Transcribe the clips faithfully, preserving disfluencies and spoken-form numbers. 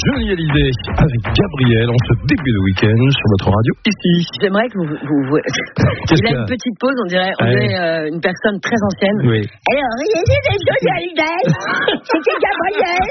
Johnny Hallyday avec Gabriel en ce début de week-end sur votre radio ici. J'aimerais que vous... vous, vous... Il a une petite pause, on dirait, on dirait euh, une personne très ancienne. Oui. Alors, il y a des Johnny Hallyday, c'était Gabriel.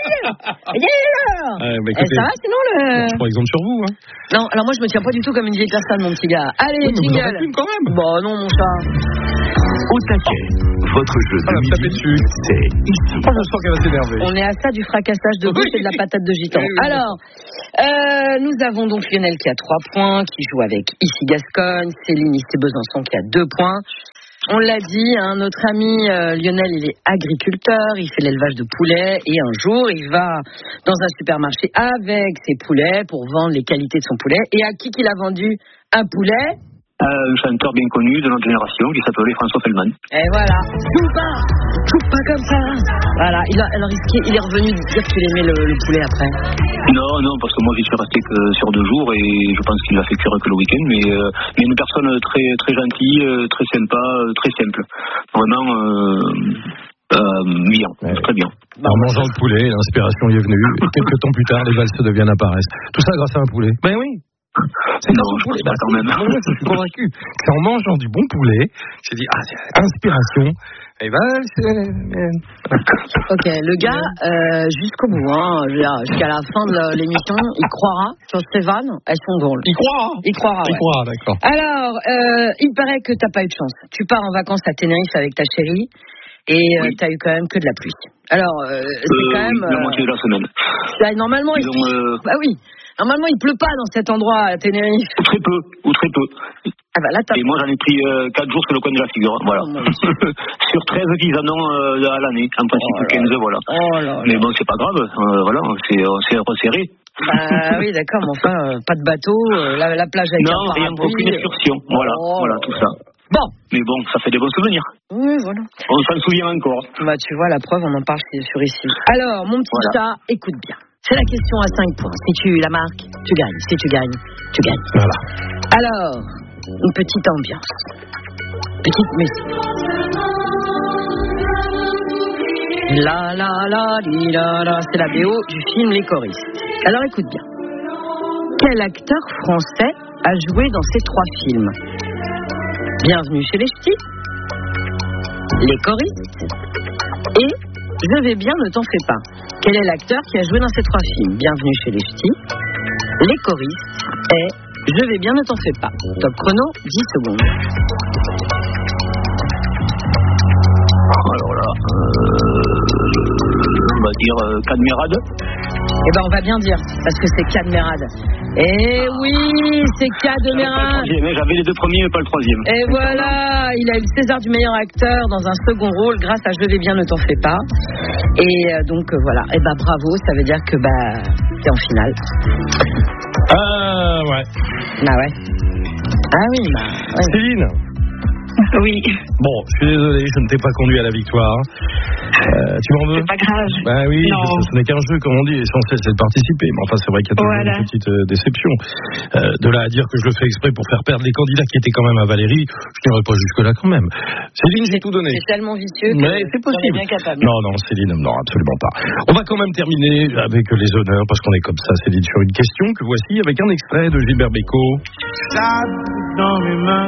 Euh, bah, écoutez, ça va sinon le... Je prends exemple sur vous. Hein. Non, alors moi je me tiens pas du tout comme une vieille personne, mon petit gars. Allez, oui, jingle. Quand même. Bon, non, mon chat. Au taquet, votre jeu de ah, midi, dessus. c'est ici. Oh, je sens qu'elle va s'énerver. On est à ça du fracassage de gauche et de la patate de gitan. Oui, oui. Alors, euh, nous avons donc Lionel qui a trois points, qui joue avec Ici Gascogne, Céline Ici Besançon qui a deux points. On l'a dit, hein, notre ami euh, Lionel, il est agriculteur, il fait l'élevage de poulets et un jour, il va dans un supermarché avec ses poulets pour vendre les qualités de son poulet. Et à qui qu'il a vendu un poulet ? Un chanteur bien connu de notre génération qui s'appelait François Feldman. Et voilà, tout pas, tout pas comme ça. Voilà, il a, alors il est revenu dire qu'il aimait le, le poulet après. Non, non, parce que moi j'y suis resté que sur deux jours et je pense qu'il a fait cuire que le week-end, mais, euh, mais une personne très, très gentille, très sympa, très simple. Vraiment euh, euh, bien, ouais. Très bien. En mangeant le poulet, l'inspiration y est venue. Et quelques temps plus tard, les valses de Vienne apparaissent. Tout ça grâce à un poulet. Ben oui. C'est non, je pense pas quand même. Je suis convaincu. C'est en mangeant du bon poulet, j'ai dit, ah, c'est inspiration. Et ben, c'est... Ok, le gars, euh, jusqu'au bout, hein, jusqu'à la fin de l'émission, il croira que ces vannes, elles sont drôles. Il croira. Il croira, ouais. Il croira, d'accord. Alors, euh, il paraît que t'as pas eu de chance. Tu pars en vacances à Tenerife avec ta chérie. Et euh, oui. T'as eu quand même que de la pluie. Alors, euh, c'est euh, quand même... La moitié de la semaine. Là, normalement, il... euh... Bah oui. Normalement, il pleut pas dans cet endroit à Tenerife. Ou très peu, ou très peu. Ah bah là, t'as... Et moi, j'en ai pris euh, quatre jours sur le coin de la figure. Voilà. Oh, sur treize qu'ils en ont euh, à l'année. En principe, oh quinze, voilà. Oh là mais là. bon, c'est pas grave. Euh, voilà, c'est, c'est resserré. Bah oui, d'accord, mais enfin, euh, pas de bateau, euh, la, la plage avec non, un parapluie. Non, rien, aucune excursion. Voilà, oh, voilà, tout ça. Bon. Mais bon, ça fait des bons souvenirs. Oui, voilà. On s'en souvient encore. Bah, tu vois, la preuve, on en parle sur ici. Alors, mon petit voilà. chat, écoute bien. C'est la question à cinq points. Si tu la marques, tu gagnes. Si tu gagnes, tu gagnes. Voilà. Alors, une petite ambiance. Petite musique. La la la li la la. C'est la B O du film Les Choristes. Alors, écoute bien. Quel acteur français a joué dans ces trois films ? Bienvenue chez les Ch'tis, Les Choristes et Je vais bien, ne t'en fais pas. Quel est l'acteur qui a joué dans ces trois films ? Bienvenue chez les Ch'tis, Les Choristes et Je vais bien, ne t'en fais pas. Top chrono, dix secondes. Alors là, euh, on va dire euh, Cadmerade. Eh ben on va bien dire, parce que c'est Cadmerade. Eh oui, c'est Cadmerade. J'avais les deux premiers, mais pas le troisième. Et voilà, il a eu le César du meilleur acteur dans un second rôle grâce à Je vais bien, ne t'en fais pas. Et euh, donc euh, voilà, et bah bravo, ça veut dire que bah c'est en finale. Ah ouais. Ah ouais. Ah oui, bah. Ouais. Céline. Oui. Bon, je suis désolé, je ne t'ai pas conduit à la victoire. Euh, tu m'en veux ? C'est pas grave. Bah oui, non. ce n'est qu'un jeu, comme on dit, l'essentiel c'est de participer. Mais enfin, c'est vrai qu'il y a toujours voilà. une petite euh, déception. Euh, de là à dire que je le fais exprès pour faire perdre les candidats qui étaient quand même à Valérie, je n'irai pas jusque-là quand même. Céline, j'ai tout donné. C'est tellement vicieux que mais c'est possible. Bien capable. Non, non, Céline, non, absolument pas. On va quand même terminer avec les honneurs, parce qu'on est comme ça, Céline, sur une question que voici avec un extrait de Gilbert Bécaud. Sable dans mes mains,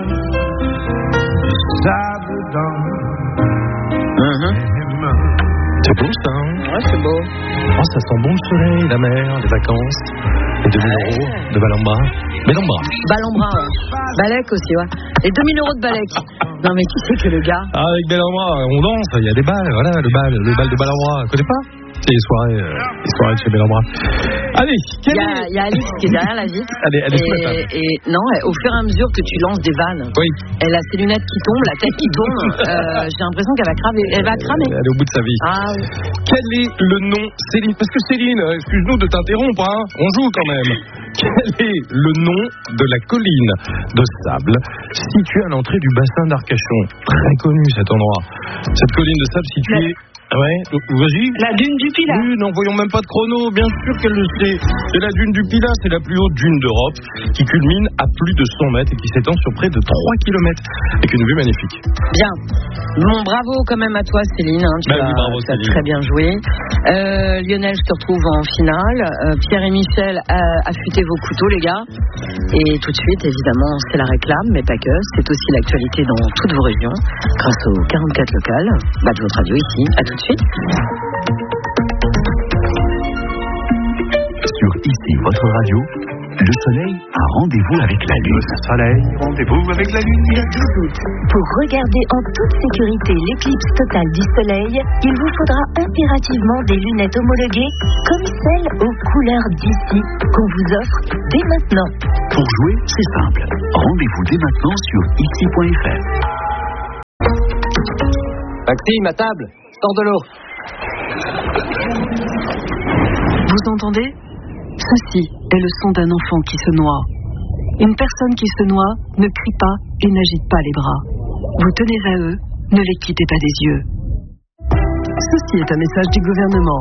sable dans uh-huh. mes mains. C'est beau ça, hein ? Ouais, c'est beau. Oh, ça sent bon le soleil, la mer, les vacances, les deux mille euros de Balambra. Balambra. Balambra, ouais. Balek aussi, ouais. Les deux mille euros de Balek. Non, mais qui c'est que le gars ? Ah, avec Balambra, on danse, il y a des balles, voilà, le bal, le bal de Balambra. Tu connais pas ? C'est les soirées, euh, les soirées de chez Balambra. Allez, il y, a, il y a Alice qui est derrière la vitre. Allez, allez, et, et non, au fur et à mesure que tu lances des vannes, oui. Elle a ses lunettes qui tombent, la tête qui tombe. euh, j'ai l'impression qu'elle va cramer. Elle va cramer. Elle est au bout de sa vie. Ah oui. Quel est le nom, Céline ? Parce que Céline, excuse-nous de t'interrompre, hein, on joue quand même. Quel est le nom de la colline de sable située à l'entrée du bassin d'Arcachon ? Très connu cet endroit. Cette colline de sable située Ouais, vas-y. La dune du Pilat. Oui, n'envoyons même pas de chrono, bien sûr qu'elle le sait. C'est la dune du Pilat, c'est la plus haute dune d'Europe, qui culmine à plus de cent mètres et qui s'étend sur près de trois kilomètres, avec une vue magnifique. Bien. Bon, bravo quand même à toi, Céline. Hein, tu bah, as, oui, bravo, tu as Céline. très bien joué. Euh, Lionel, je te retrouve en finale. Euh, Pierre et Michel, euh, affûtez vos couteaux, les gars. Et tout de suite, évidemment, c'est la réclame, mais pas que. C'est aussi l'actualité dans toutes vos régions, grâce aux quarante-quatre locales. Bah, de votre radio ici. À tout de suite. Sur Ici, votre radio, le soleil a rendez-vous avec la lune. Le soleil, rendez-vous avec la lune. Le douze août, pour regarder en toute sécurité l'éclipse totale du soleil, il vous faudra impérativement des lunettes homologuées comme celles aux couleurs d'ici qu'on vous offre dès maintenant. Pour jouer, c'est simple. Rendez-vous dès maintenant sur ici point f r. Maxime, à table, sors de l'eau. Vous entendez ? Ceci est le son d'un enfant qui se noie. Une personne qui se noie ne crie pas et n'agite pas les bras. Vous tenez à eux, ne les quittez pas des yeux. Ceci est un message du gouvernement.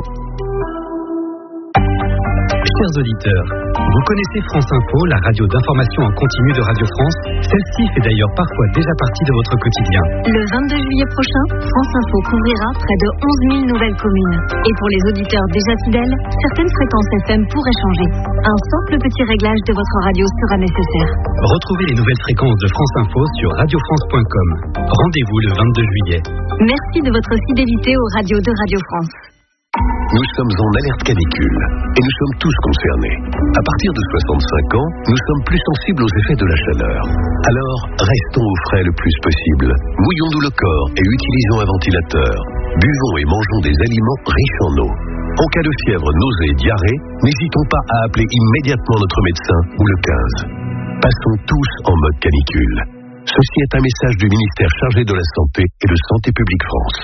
Chers auditeurs, vous connaissez France Info, la radio d'information en continu de Radio France. Celle-ci fait d'ailleurs parfois déjà partie de votre quotidien. Le vingt-deux juillet prochain, France Info couvrira près de onze mille nouvelles communes. Et pour les auditeurs déjà fidèles, certaines fréquences F M pourraient changer. Un simple petit réglage de votre radio sera nécessaire. Retrouvez les nouvelles fréquences de France Info sur radio france point com. Rendez-vous le vingt-deux juillet. Merci de votre fidélité aux radios de Radio France. Nous sommes en alerte canicule et nous sommes tous concernés. À partir de soixante-cinq ans, nous sommes plus sensibles aux effets de la chaleur. Alors, restons au frais le plus possible. Mouillons-nous le corps et utilisons un ventilateur. Buvons et mangeons des aliments riches en eau. En cas de fièvre, nausée, diarrhée, n'hésitons pas à appeler immédiatement notre médecin ou le quinze. Passons tous en mode canicule. Ceci est un message du ministère chargé de la Santé et de Santé publique France.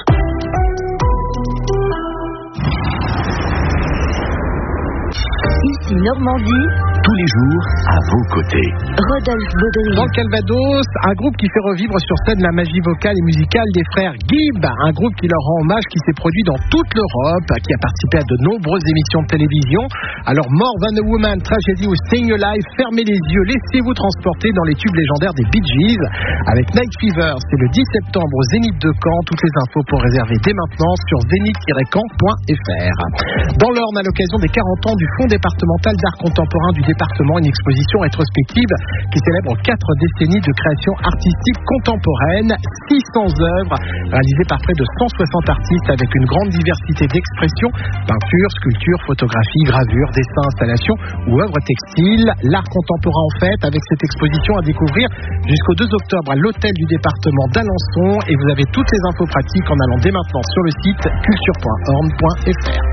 Ici Normandie, tous les jours à vos côtés. Rodolphe Baudry. Dans le Calvados, un groupe qui fait revivre sur scène la magie vocale et musicale des frères Gibb, un groupe qui leur rend hommage, qui s'est produit dans toute l'Europe, qui a participé à de nombreuses émissions de télévision. Alors More Than a Woman, Tragedy ou Staying Alive, fermez les yeux, laissez-vous transporter dans les tubes légendaires des Bee Gees avec Night Fever. C'est le dix septembre au Zénith de Caen. Toutes les infos pour réserver dès maintenant sur zénith tiret caen point f r. Dans l'Orne, à l'occasion des quarante ans du Fonds départemental d'art contemporain du département, une exposition rétrospective qui célèbre quatre décennies de création artistique contemporaine, six cents œuvres réalisées par près de cent soixante artistes avec une grande diversité d'expressions, peinture, sculpture, photographie, gravure, dessin, installation ou œuvres textiles. L'art contemporain en fait, avec cette exposition à découvrir jusqu'au deux octobre à l'hôtel du département d'Alençon, et vous avez toutes les infos pratiques en allant dès maintenant sur le site culture point orne point f r.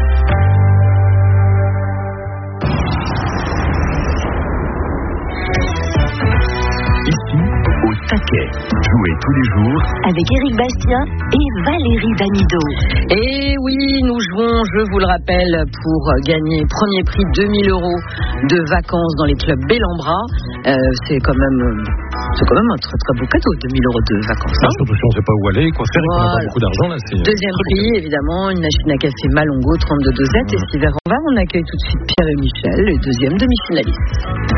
Ici, au taquet. Jouez tous les jours avec Éric Bastien et Valérie Damido. Et oui, nous jouons, je vous le rappelle, pour gagner premier prix deux mille euros de vacances dans les clubs Bellambra. Euh, c'est quand même... C'est quand même un très très beau cadeau, deux mille euros de vacances. Hein. Surtout si on ne sait pas où aller, quoi faire, voilà. Et qu'on n'a pas beaucoup d'argent. Là, c'est deuxième prix, évidemment, une machine à café Malongo, trente-deux dosettes. Et cet hiver en va, on accueille tout de suite Pierre et Michel, les deuxièmes demi-finalistes.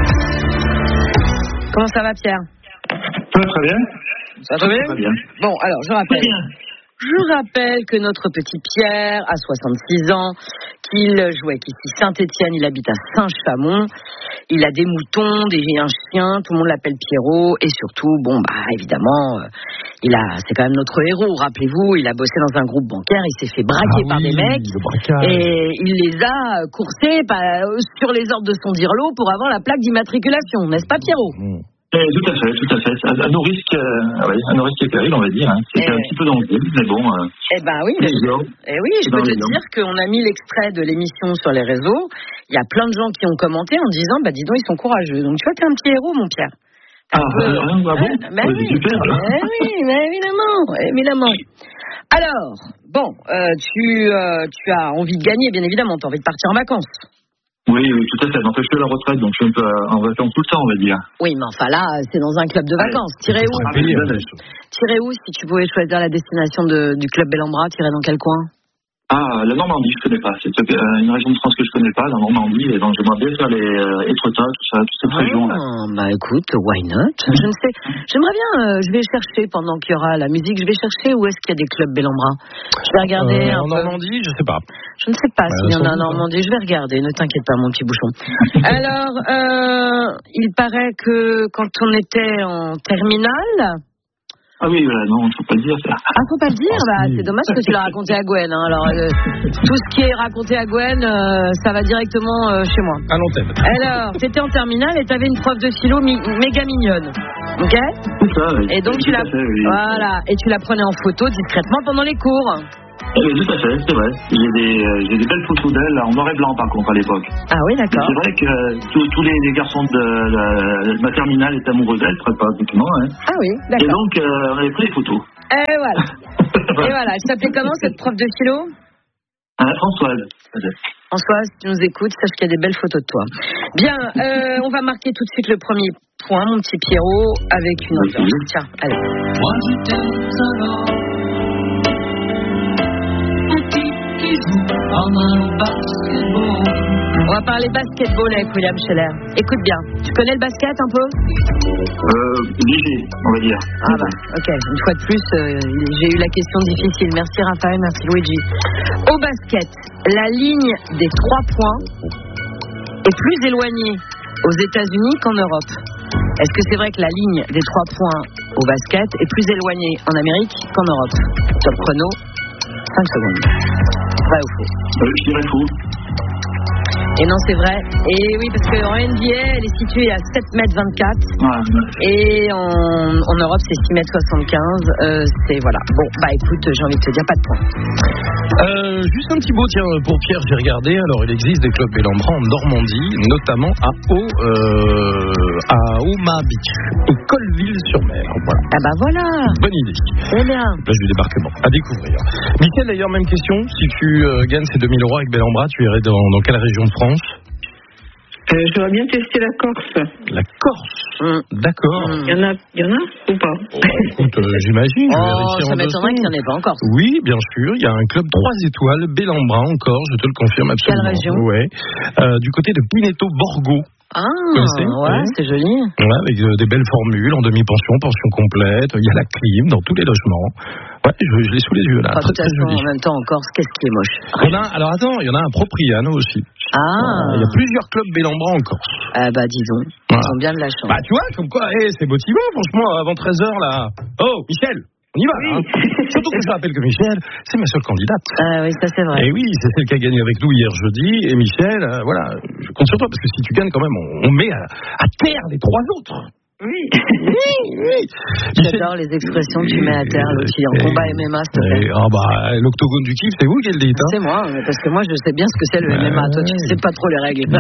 Comment ça va, Pierre? Ça va très bien. Ça va très bien, bien. Bon, alors, je rappelle... Je rappelle que notre petit Pierre a soixante-six ans, qu'il jouait ici Saint-Étienne, il habite à Saint-Chamond, il a des moutons, des, un chien, tout le monde l'appelle Pierrot, et surtout, bon, bah, évidemment, euh, il a, c'est quand même notre héros, rappelez-vous, il a bossé dans un groupe bancaire, il s'est fait braquer ah par oui, des mecs, et il les a coursés par, sur les ordres de son dirlo pour avoir la plaque d'immatriculation, n'est-ce pas, Pierrot? mmh. Eh, tout à fait, tout à fait. À, à nos risques, euh, ouais, à nos risques et périls, on va dire. Hein. C'était eh, un petit peu dangereux, mais bon. Euh, eh ben oui, mais, eh oui, je peux te dire qu'on a mis l'extrait de l'émission sur les réseaux. Il y a plein de gens qui ont commenté en disant, bah dis donc, ils sont courageux. Donc tu vois, t'es un petit héros, mon Pierre. Ah, peu... euh, ah bon hein, bah, oui, super, eh oui, mais évidemment, évidemment. Alors, bon, euh, tu, euh, tu as envie de gagner, bien évidemment. Tu as envie de partir en vacances. Oui, oui, tout à fait. Donc, je suis à la retraite, donc je suis un peu en vacances tout le temps, on va dire. Oui, mais enfin là, c'est dans un club de vacances. Ouais. Tirez où ah, Tirez où si tu pouvais choisir la destination de, du club Bellambra? Tirez dans quel coin? Ah, la Normandie, je connais pas. C'est une région de France que je connais pas, la Normandie. Et donc, j'aimerais bien faire les euh, Étretat, tout ça, toute cette ah, région-là. Bah, écoute, why not? Je ne sais. J'aimerais bien, euh, je vais chercher pendant qu'il y aura la musique, je vais chercher où est-ce qu'il y a des clubs Bellambra. Je vais regarder. Euh, un en peu. Normandie, je sais pas. Je ne sais pas bah, s'il y en a en Normandie. Je vais regarder, ne t'inquiète pas, mon petit bouchon. Alors, euh, il paraît que quand on était en terminale. Ah oui, voilà, non, faut pas le dire, ça. Ah, faut pas le dire, bah, c'est dommage que tu l'as raconté à Gwen, hein. Alors, euh, tout ce qui est raconté à Gwen, euh, ça va directement euh, chez moi. À l'antenne. Alors, t'étais en terminale et t'avais une prof de philo mi- méga mignonne. Ok? C'est ça, oui. Et donc, tu la, fait, oui. voilà. Et tu la prenais en photo discrètement pendant les cours. Oui, tout à fait, c'est vrai. J'ai des, euh, j'ai des belles photos d'elle en noir et blanc, par contre, à l'époque. Ah oui, d'accord. C'est vrai que euh, tous, tous les, les garçons de, de, de ma terminale étaient amoureux d'elle, très pratiquement. Hein. Ah oui, d'accord. Et donc, euh, on avait pris des photos. Et voilà. Et voilà. Elle s'appelait comment, cette prof de philo? Ah, Françoise. Françoise, si tu nous écoutes, sache qu'il y a des belles photos de toi. Bien, euh, on va marquer tout de suite le premier point, mon petit Pierrot, avec une ambiance. Tiens, allez. Moi, je t'aime alors. On va parler basketball avec William Scheller. Écoute bien, tu connais le basket un peu? Euh, léger, on va dire. Ah bah, ok. Une fois de plus, euh, j'ai eu la question difficile. Merci Raphaël, merci Luigi. Au basket, la ligne des trois points est plus éloignée aux États-Unis qu'en Europe. Est-ce que c'est vrai que la ligne des trois points au basket est plus éloignée en Amérique qu'en Europe? Top chrono, cinq secondes. Vrai ou faux? euh, Je dirais faux. Et non, c'est vrai. Et oui, parce qu'en N B A, elle est située à sept mètres vingt-quatre. Ah, et en, en Europe, c'est six mètres soixante-quinze. Euh, c'est voilà. Bon, bah écoute, j'ai envie de te dire pas de points. Euh, juste un petit mot, tiens, pour Pierre, j'ai regardé. Alors, il existe des clubs Bellambra en Normandie, notamment à Haut, euh, à Omaha Beach et Colville-sur-Mer. Voilà. Ah bah voilà. Bonne idée. C'est bien. Plage du débarquement. À découvrir. Michael, d'ailleurs, même question. Si tu euh, gagnes ces deux mille euros avec Bellambra, tu irais dans, dans quelle région de France? Euh, J'aurais bien testé la Corse. La Corse mmh. D'accord. Il y en a, il y en a ou pas? Oh, écoute, euh, j'imagine. Oh, ça m'étonnerait qu'il n'y en ait pas encore. Oui, bien sûr. Il y a un club trois étoiles, Bellambra encore, je te le confirme absolument. Quelle région? Ouais. Euh, du côté de Pineto-Borgo. Ah, ouais, ouais, c'est joli. Ouais, avec euh, des belles formules en demi-pension, pension complète. Il y a la clim dans tous les logements. Ouais, je, je l'ai sous les yeux là. Pas très, très très joli. En même temps, en Corse, qu'est-ce qui est moche? Il y en a, alors attends, il y en a un Propriano aussi. Ah. Il y a plusieurs clubs Bellambra en Corse. Ah bah disons, voilà. Ils ont bien de la chance. Bah tu vois, comme quoi, hey, c'est motivant franchement, avant treize heures là. Oh, Michel, on y va oui. Hein. Surtout que je rappelle que Michel, c'est ma seule candidate. Ah oui, ça c'est vrai. Et oui, c'est celle qui a gagné avec nous hier jeudi. Et Michel, euh, voilà, je compte sur toi, parce que si tu gagnes quand même, on, on met à, à terre les trois autres. Oui. oui, oui. J'adore les expressions que tu mets à terre, l'autre qui est en combat M M A, s'il te plaît. Ah bah, l'octogone du kiff, c'est vous qui le dites. Hein. C'est moi, parce que moi je sais bien ce que c'est le M M A. Toi, tu sais pas trop les règles.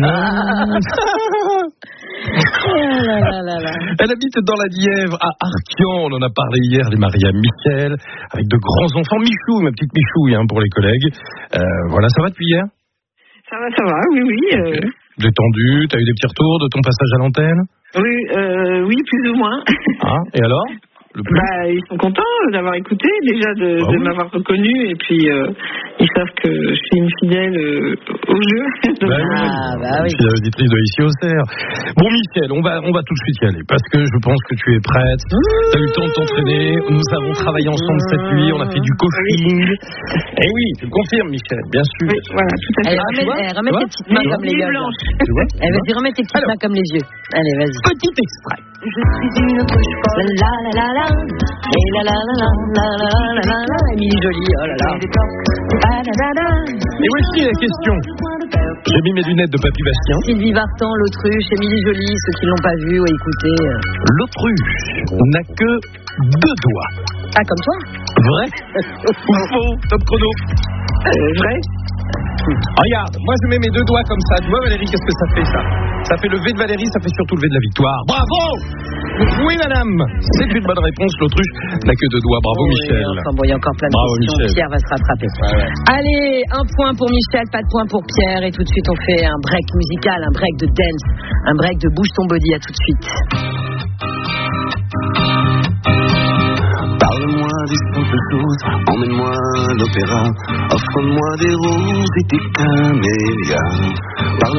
Oh là là là là. Elle habite dans la Nièvre, à Arquian. On en a parlé hier, les Maria Michel, avec de grands enfants. Michou, ma petite Michouille, hein, pour les collègues. Euh, voilà, ça va depuis hier? Ça va, ça va, oui, oui. Euh... Okay. Détendu, t'as eu des petits retours de ton passage à l'antenne? Oui, euh, oui, plus ou moins. Ah, et alors? Le plus... Bah, ils sont contents d'avoir écouté, déjà de, ah de oui. m'avoir reconnu, et puis euh, ils savent que je suis une fidèle euh, au jeu. Bah ah, oui, bah oui. Je suis auditrice de Ici au Cerf. Bon, Michel, on va, on va tout de suite y aller, parce que je pense que tu es prête. Tu as eu le temps de t'entraîner. Nous avons travaillé ensemble cette nuit, on a fait du coaching. Et oui, tu le confirmes, Michel, bien sûr. Oui, voilà, tout à fait. Allez, remets, eh, remets tes petites mains comme les yeux. Tu vois? Eh, vas-y, remets tes petites mains comme les yeux. Allez, vas-y. Petit extrait. Je suis une touche folle, la la la la, et la la la la la la la la la, Émilie Jolie, oh là là. Et voici la question. J'ai mis mes lunettes de Papy Bastien. Sylvie Vartan, l'autruche, Émilie Jolie, ceux qui l'ont pas vu ou écouté. L'autruche n'a que deux doigts. Ah, comme toi? Vrai ou faux? Top chrono. Euh, vrai. Regarde, moi je mets mes deux doigts comme ça. Tu vois Valérie, qu'est-ce que ça fait ça? Ça fait le V de Valérie, ça fait surtout le V de la victoire. Bravo! Oui madame, c'est une bonne réponse. L'autruche n'a que deux doigts. Bravo oui, Michel. Enfin bon, il y a encore plein de Bravo, questions. Michel. Pierre va se rattraper. Ouais, ouais. Allez, un point pour Michel, pas de point pour Pierre. Et tout de suite on fait un break musical, un break de dance, un break de bouge ton body. À tout de suite. Parle-moi des quelque chose, emmène-moi à l'opéra, offre-moi des roses et des camélias. Parle